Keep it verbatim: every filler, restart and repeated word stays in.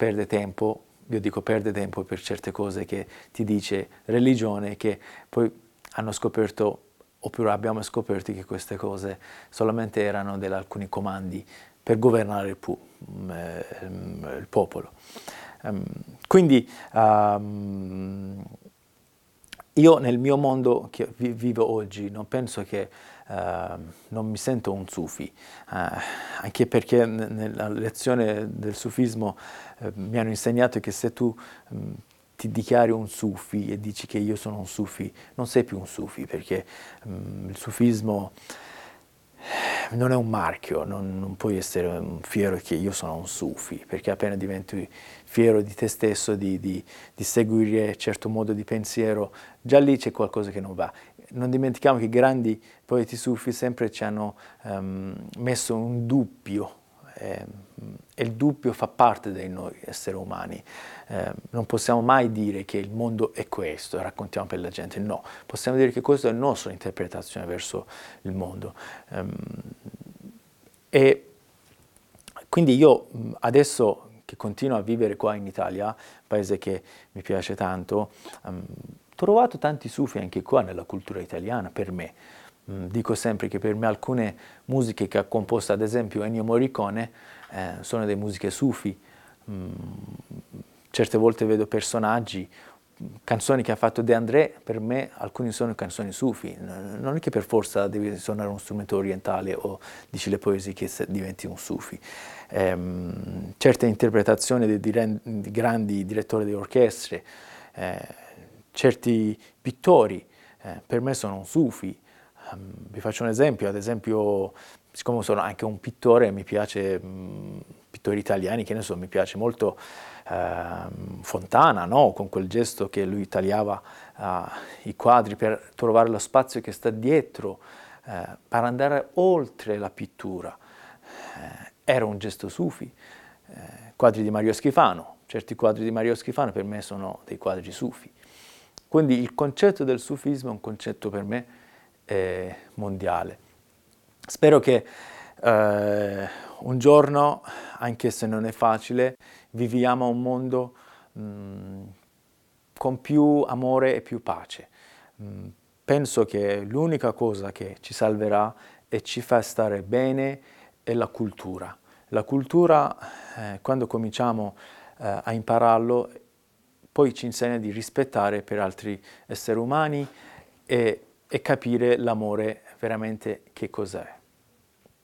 perde tempo, io dico perde tempo per certe cose che ti dice religione, che poi hanno scoperto, oppure abbiamo scoperto che queste cose solamente erano di alcuni comandi per governare il, pu eh, il popolo. Um, quindi um, io nel mio mondo che vi vivo oggi non penso che uh, non mi sento un sufi, uh, anche perché nella lezione del sufismo uh, mi hanno insegnato che se tu um, ti dichiari un sufi e dici che io sono un sufi, non sei più un sufi, perché um, il sufismo non è un marchio, non, non puoi essere fiero che io sono un sufi, perché appena diventi fiero di te stesso, di, di, di seguire un certo modo di pensiero, già lì c'è qualcosa che non va. Non dimentichiamo che i grandi poeti sufi sempre ci hanno um, messo un dubbio, eh, e il dubbio fa parte di noi esseri umani. Eh, non possiamo mai dire che il mondo è questo e raccontiamo per la gente, no, possiamo dire che questa è la nostra interpretazione verso il mondo. Um, e quindi io adesso che continuo a vivere qua in Italia, un paese che mi piace tanto, um, ho trovato tanti sufi anche qua nella cultura italiana per me. Um, dico sempre che per me alcune musiche che ha composto, ad esempio Ennio Morricone, eh, sono delle musiche sufi. Um, certe volte vedo personaggi, canzoni che ha fatto De André, per me alcune sono canzoni sufi, non è che per forza devi suonare un strumento orientale o dici le poesie che diventi un sufi. Um, certe interpretazioni di, di, di grandi direttori di orchestre, eh, certi pittori, eh, per me sono un sufi. Um, vi faccio un esempio, ad esempio, siccome sono anche un pittore, mi piace, um, pittori italiani, che ne so, mi piace molto uh, Fontana, no? Con quel gesto che lui tagliava uh, i quadri per trovare lo spazio che sta dietro, uh, per andare oltre la pittura. Uh, era un gesto sufi. Uh, quadri di Mario Schifano, certi quadri di Mario Schifano per me sono dei quadri sufi. Quindi il concetto del sufismo è un concetto per me eh, mondiale. Spero che eh, un giorno, anche se non è facile, viviamo un mondo mh, con più amore e più pace. Mh, penso che l'unica cosa che ci salverà e ci fa stare bene è la cultura. La cultura, eh, quando cominciamo eh, a impararlo, poi ci insegna di rispettare per altri esseri umani e, e capire l'amore veramente che cos'è.